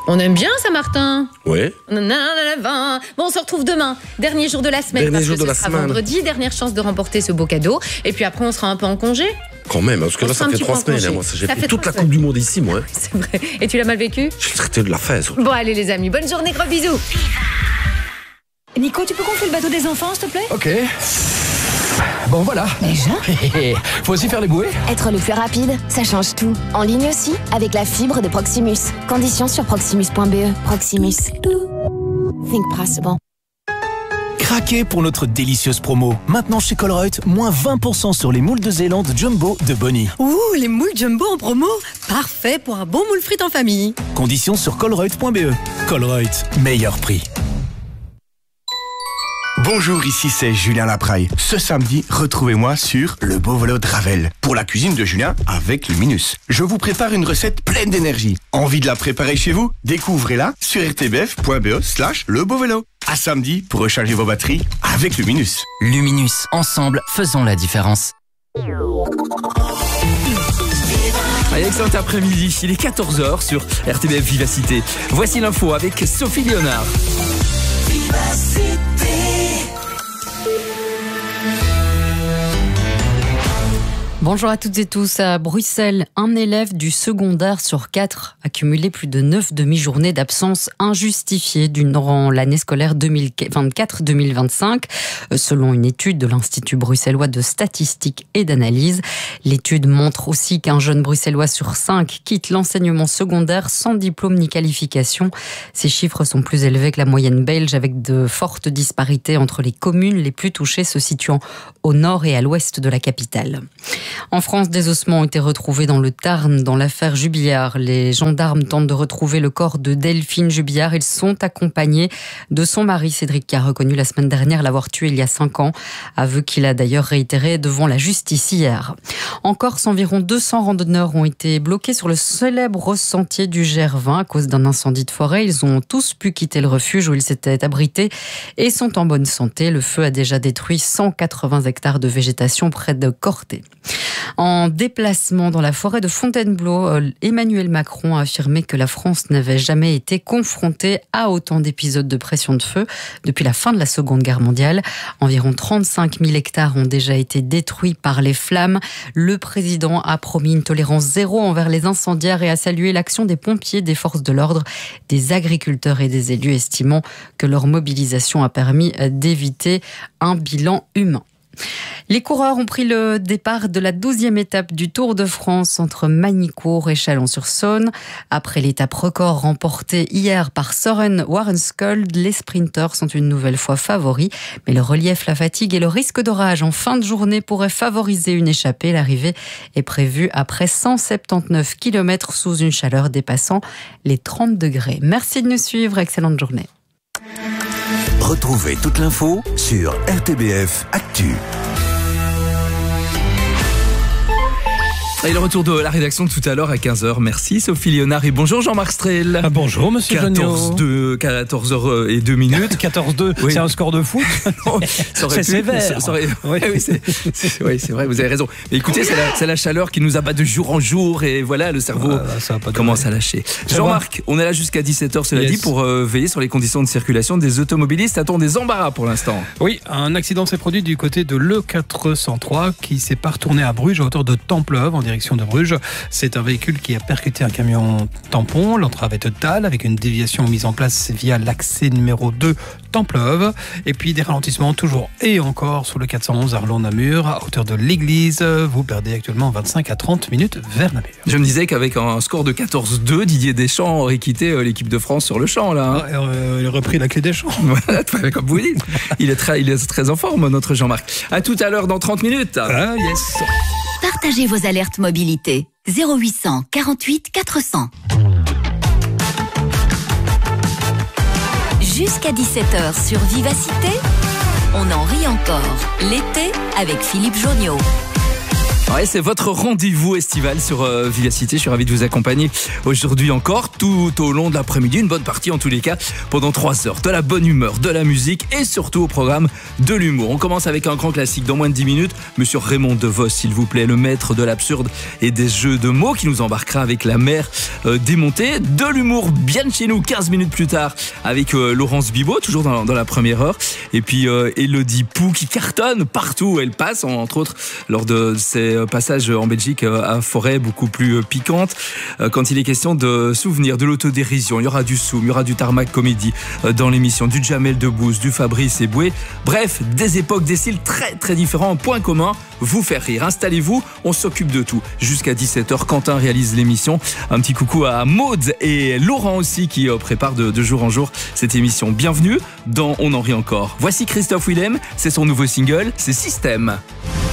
On aime bien ça, Martin. Ouais. Bon, on se retrouve demain. Dernier jour de la semaine. Dernier jour parce que de la ce sera semaine. vendredi. Dernière chance de remporter ce beau cadeau. Et puis après, on sera un peu en congé. Quand même, parce que On là, sera ça un fait petit 3 peu en semaines. congé. Moi, j'ai Ça fait fait toute 3 la Coupe du Monde ici, moi. C'est vrai. Et tu l'as mal vécu? J'ai traité de la fesse. Bon, allez les amis, bonne journée, gros bisous. Nico, tu peux gonfler le bateau des enfants, s'il te plaît? Ok. Bon, voilà. Déjà? Faut aussi faire les bouées? Être le plus rapide, ça change tout. En ligne aussi, avec la fibre de Proximus. Conditions sur proximus.be. Proximus. Think possible. Craquez pour notre délicieuse promo. Maintenant chez Colruyt, moins 20% sur les moules de Zélande Jumbo de Bonnie. Ouh, les moules Jumbo en promo. Parfait pour un bon moule frites en famille. Conditions sur colruyt.be. Colruyt, meilleur prix. Bonjour, ici c'est Julien Lapraille. Ce samedi, retrouvez-moi sur le beau vélo de Ravel pour la cuisine de Julien avec Luminus. Je vous prépare une recette pleine d'énergie. Envie de la préparer chez vous? Découvrez-la sur rtbf.be/lebeauvélo. À samedi pour recharger vos batteries avec Luminus. Luminus, ensemble, faisons la différence. Allez, excellent après-midi, il est 14h sur RTBF Vivacité. Voici l'info avec Sophie Léonard. Bonjour à toutes et tous. À Bruxelles, un élève du secondaire sur 4 a cumulé plus de 9 demi-journées d'absence injustifiée durant l'année scolaire 2024-2025. Selon une étude de l'Institut bruxellois de statistique et d'analyse, l'étude montre aussi qu'un jeune bruxellois sur 5 quitte l'enseignement secondaire sans diplôme ni qualification. Ces chiffres sont plus élevés que la moyenne belge, avec de fortes disparités entre les communes les plus touchées se situant au nord et à l'ouest de la capitale. En France, des ossements ont été retrouvés dans le Tarn dans l'affaire Jubillard. Les gendarmes tentent de retrouver le corps de Delphine Jubillard. Ils sont accompagnés de son mari Cédric, qui a reconnu la semaine dernière l'avoir tué il y a 5 ans. Aveu qu'il a d'ailleurs réitéré devant la justice hier. En Corse, environ 200 randonneurs ont été bloqués sur le célèbre sentier du Gervin à cause d'un incendie de forêt. Ils ont tous pu quitter le refuge où ils s'étaient abrités et sont en bonne santé. Le feu a déjà détruit 180 hectares de végétation près de Corté. En déplacement dans la forêt de Fontainebleau, Emmanuel Macron a affirmé que la France n'avait jamais été confrontée à autant d'épisodes de pression de feu depuis la fin de la Seconde Guerre mondiale. Environ 35 000 hectares ont déjà été détruits par les flammes. Le président a promis une tolérance zéro envers les incendiaires et a salué l'action des pompiers, des forces de l'ordre, des agriculteurs et des élus, estimant que leur mobilisation a permis d'éviter un bilan humain. Les coureurs ont pris le départ de la 12e étape du Tour de France entre Magny-Cours et Chalon-sur-Saône. Après l'étape record remportée hier par Søren Warensköld, les sprinteurs sont une nouvelle fois favoris. Mais le relief, la fatigue et le risque d'orage en fin de journée pourraient favoriser une échappée. L'arrivée est prévue après 179 km sous une chaleur dépassant les 30 degrés. Merci de nous suivre. Excellente journée. Retrouvez toute l'info sur RTBF Actu. Et le retour de la rédaction tout à l'heure à 15h. Merci Sophie Léonard et bonjour Jean-Marc Strel. Bonjour monsieur Jonio. 14h02. 14-2, oui. C'est un score de foot. Non, c'est sévère. Oui, c'est vrai, vous avez raison. Mais écoutez, c'est la chaleur qui nous abat de jour en jour et voilà, le cerveau commence à lâcher. Jean-Marc, on est là jusqu'à 17h, cela dit, pour veiller sur les conditions de circulation des automobilistes. Attends, des embarras pour l'instant. Oui, un accident s'est produit du côté de l'E403 qui s'est pas retourné à Bruges à hauteur de Templeuve en direction de Bruges. C'est un véhicule qui a percuté un camion tampon. L'entrave est totale avec une déviation mise en place via l'accès numéro 2 Templeuve. Et puis des ralentissements toujours et encore sur le 411 Arlon-Namur à hauteur de l'église. Vous perdez actuellement 25 à 30 minutes vers Namur. Je me disais qu'avec un score de 14-2, Didier Deschamps aurait quitté l'équipe de France sur le champ là. Il a repris la clé des champs. Voilà, comme vous dites. Il est très en forme notre Jean-Marc. À tout à l'heure dans 30 minutes. Ah yes. Partagez vos alertes mobilité. 0800 48 400. Jusqu'à 17h sur Vivacité, on en rit encore. L'été avec Philippe Jonio. Ouais, c'est votre rendez-vous estival sur Vivacité. Je suis ravi de vous accompagner aujourd'hui encore, tout au long de l'après-midi, une bonne partie en tous les cas, pendant 3 heures. De la bonne humeur, de la musique et surtout au programme de l'humour. On commence avec un grand classique dans moins de 10 minutes. Monsieur Raymond DeVos, s'il vous plaît, le maître de l'absurde et des jeux de mots qui nous embarquera avec la mer démontée. De l'humour bien de chez nous, 15 minutes plus tard, avec Laurence Bibot, toujours dans la première heure. Et puis Elodie Pou qui cartonne partout où elle passe, entre autres lors de ses passages en Belgique à Forêt, beaucoup plus piquante. Quand il est question de souvenirs, de l'autodérision, il y aura du Soum, il y aura du Tarmac Comédie dans l'émission, du Jamel Debbouze, du Fabrice Eboué. Bref, des époques, des styles très très différents. Point commun, vous faire rire. Installez-vous, on s'occupe de tout. Jusqu'à 17h, Quentin réalise l'émission. Un petit coucou à Maude et Laurent aussi qui préparent de jour en jour cette émission. Bienvenue dans On en rit encore. Voici Christophe Willem, c'est son nouveau single, c'est Système.